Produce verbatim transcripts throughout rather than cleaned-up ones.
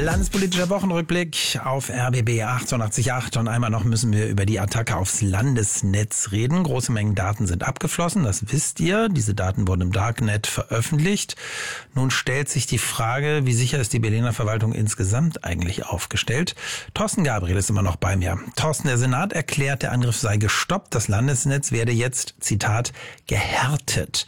Landespolitischer Wochenrückblick auf R B B achtundachtzig Komma acht und einmal noch müssen wir über die Attacke aufs Landesnetz reden. Große Mengen Daten sind abgeflossen, das wisst ihr. Diese Daten wurden im Darknet veröffentlicht. Nun stellt sich die Frage, wie sicher ist die Berliner Verwaltung insgesamt eigentlich aufgestellt? Thorsten Gabriel ist immer noch bei mir. Thorsten, der Senat erklärt, der Angriff sei gestoppt. Das Landesnetz werde jetzt, Zitat, gehärtet.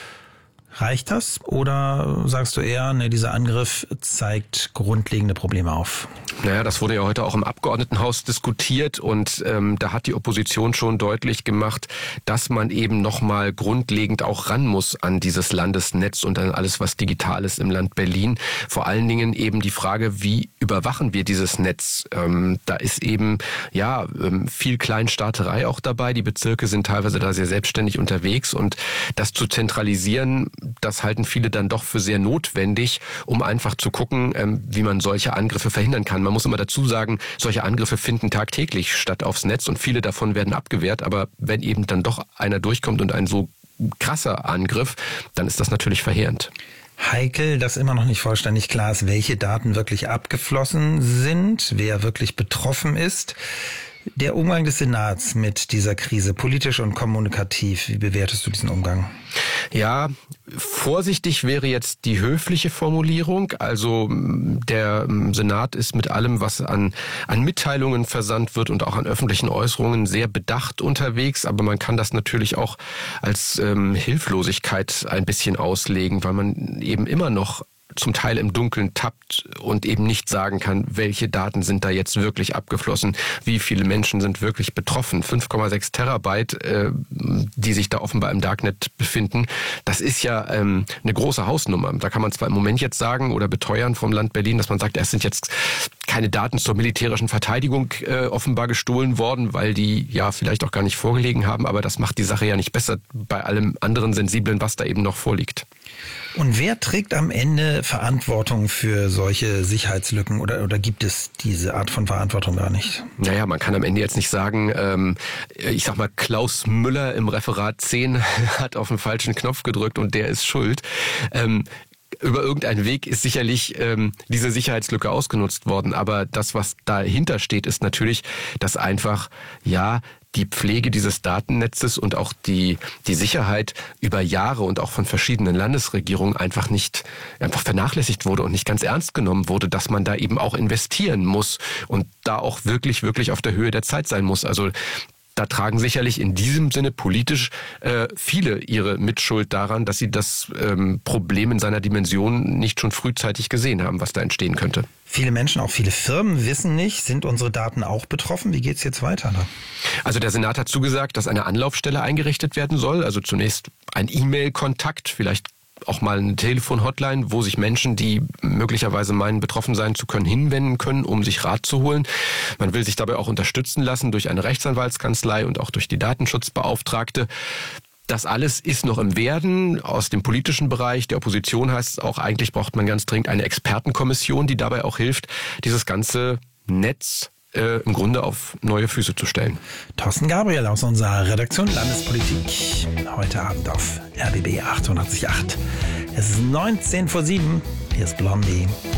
Reicht das? Oder sagst du eher, ne, dieser Angriff zeigt grundlegende Probleme auf? Naja, das wurde ja heute auch im Abgeordnetenhaus diskutiert und ähm, da hat die Opposition schon deutlich gemacht, dass man eben nochmal grundlegend auch ran muss an dieses Landesnetz und an alles, was digital ist im Land Berlin. Vor allen Dingen eben die Frage, wie überwachen wir dieses Netz? Ähm, da ist eben ja ähm, viel Kleinstaaterei auch dabei. Die Bezirke sind teilweise da sehr selbstständig unterwegs und das zu zentralisieren, das halten viele dann doch für sehr notwendig, um einfach zu gucken, wie man solche Angriffe verhindern kann. Man muss immer dazu sagen, solche Angriffe finden tagtäglich statt aufs Netz und viele davon werden abgewehrt. Aber wenn eben dann doch einer durchkommt und ein so krasser Angriff, dann ist das natürlich verheerend. Heikel, dass immer noch nicht vollständig klar ist, welche Daten wirklich abgeflossen sind, wer wirklich betroffen ist. Der Umgang des Senats mit dieser Krise, politisch und kommunikativ, wie bewertest du diesen Umgang? Ja, vorsichtig wäre jetzt die höfliche Formulierung. Also der Senat ist mit allem, was an, an Mitteilungen versandt wird und auch an öffentlichen Äußerungen sehr bedacht unterwegs. Aber man kann das natürlich auch als ähm, Hilflosigkeit ein bisschen auslegen, weil man eben immer noch zum Teil im Dunkeln tappt und eben nicht sagen kann, welche Daten sind da jetzt wirklich abgeflossen, wie viele Menschen sind wirklich betroffen. fünf Komma sechs Terabyte, äh, die sich da offenbar im Darknet befinden, das ist ja ähm, eine große Hausnummer. Da kann man zwar im Moment jetzt sagen oder beteuern vom Land Berlin, dass man sagt, es sind jetzt keine Daten zur militärischen Verteidigung äh, offenbar gestohlen worden, weil die ja vielleicht auch gar nicht vorgelegen haben, aber das macht die Sache ja nicht besser bei allem anderen Sensiblen, was da eben noch vorliegt. Und wer trägt am Ende Verantwortung für solche Sicherheitslücken oder, oder gibt es diese Art von Verantwortung gar nicht? Naja, man kann am Ende jetzt nicht sagen, ähm, ich sag mal, Klaus Müller im Referat zehn hat auf den falschen Knopf gedrückt und der ist schuld. Ähm, Über irgendeinen Weg ist sicherlich ähm, diese Sicherheitslücke ausgenutzt worden. Aber das, was dahinter steht, ist natürlich, dass einfach, ja, die Pflege dieses Datennetzes und auch die, die Sicherheit über Jahre und auch von verschiedenen Landesregierungen einfach nicht, einfach vernachlässigt wurde und nicht ganz ernst genommen wurde, dass man da eben auch investieren muss und da auch wirklich, wirklich auf der Höhe der Zeit sein muss. Also, da tragen sicherlich in diesem Sinne politisch äh, viele ihre Mitschuld daran, dass sie das ähm, Problem in seiner Dimension nicht schon frühzeitig gesehen haben, was da entstehen könnte. Viele Menschen, auch viele Firmen wissen nicht, sind unsere Daten auch betroffen? Wie geht's jetzt weiter? Ne? Also der Senat hat zugesagt, dass eine Anlaufstelle eingerichtet werden soll. Also zunächst ein E-Mail-Kontakt, vielleicht auch mal eine Telefon-Hotline, wo sich Menschen, die möglicherweise meinen, betroffen sein zu können, hinwenden können, um sich Rat zu holen. Man will sich dabei auch unterstützen lassen durch eine Rechtsanwaltskanzlei und auch durch die Datenschutzbeauftragte. Das alles ist noch im Werden aus dem politischen Bereich. Der Opposition heißt es auch, eigentlich braucht man ganz dringend eine Expertenkommission, die dabei auch hilft, dieses ganze Netz äh, im Grunde auf neue Füße zu stellen. Thorsten Gabriel aus unserer Redaktion Landespolitik, heute Abend auf R B B achtundachtzig Komma acht. Es ist neunzehn vor sieben, hier ist Blondie.